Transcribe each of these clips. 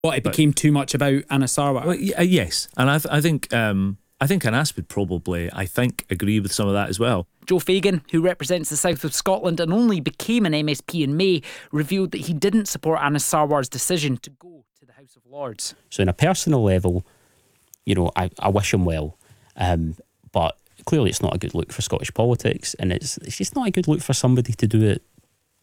What, it became too much about Anas Sarwar? Well, yes, and I think Anas would probably, agree with some of that as well. Joe Fagan, who represents the south of Scotland and only became an MSP in May, revealed that he didn't support Anas Sarwar's decision to go to the House of Lords. So on a personal level, I wish him well, but clearly it's not a good look for Scottish politics, and it's just not a good look for somebody to do it,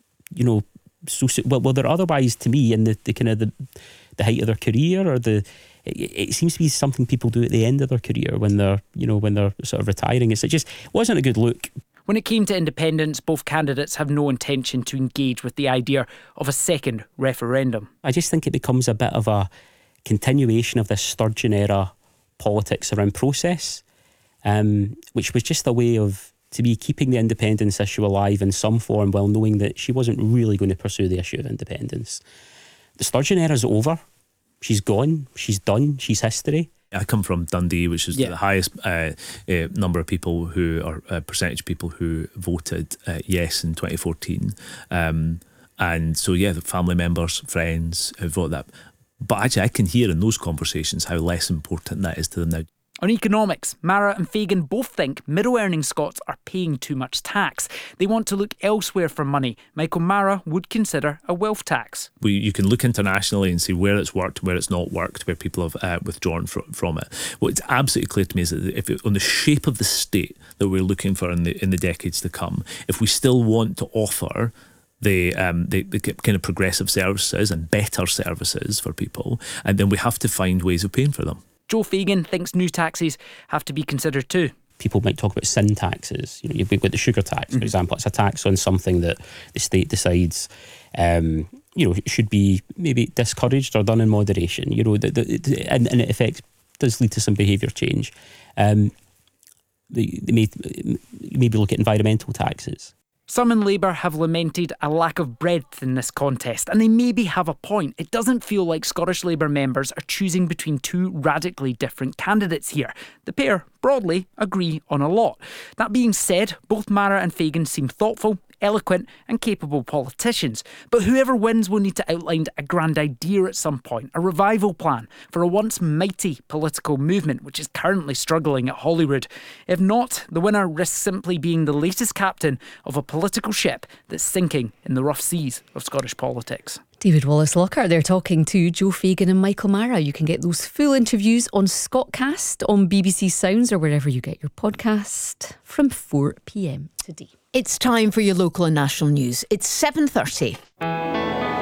well, they're otherwise, to me, in the kind of the height of their career, or it seems to be something people do at the end of their career when they're sort of retiring. It just wasn't a good look. When it came to independence, both candidates have no intention to engage with the idea of a second referendum. I just think it becomes a bit of a continuation of this Sturgeon era politics around process, which was just a way of, to be, keeping the independence issue alive in some form, while knowing that she wasn't really going to pursue the issue of independence. The Sturgeon era's over. She's gone. She's done. She's history. I come from Dundee, which is the highest number of people who are percentage of people who voted yes in 2014. And so, the family members, friends who voted that. But actually, I can hear in those conversations how less important that is to them now. On economics, Mara and Fagan both think middle-earning Scots are paying too much tax. They want to look elsewhere for money. Michael Mara would consider a wealth tax. You can look internationally and see where it's worked, where it's not worked, where people have withdrawn from it. What's absolutely clear to me is that on the shape of the state that we're looking for in the decades to come, if we still want to offer the kind of progressive services and better services for people, and then we have to find ways of paying for them. Joe Fagan thinks new taxes have to be considered too. People might talk about sin taxes. You've got the sugar tax, for example. It's a tax on something that the state decides, should be maybe discouraged or done in moderation. And it affects, does lead to some behaviour change. They maybe look at environmental taxes. Some in Labour have lamented a lack of breadth in this contest, and they maybe have a point. It doesn't feel like Scottish Labour members are choosing between two radically different candidates here. The pair, broadly, agree on a lot. That being said, both Mara and Fagan seem thoughtful, eloquent and capable politicians. But whoever wins will need to outline a grand idea at some point, a revival plan for a once mighty political movement which is currently struggling at Holyrood. If not, the winner risks simply being the latest captain of a political ship that's sinking in the rough seas of Scottish politics. David Wallace-Lockhart there talking to Joe Fagan and Michael Mara. You can get those full interviews on Scotcast, on BBC Sounds or wherever you get your podcast from 4 p.m. today. It's time for your local and national news. It's 7:30.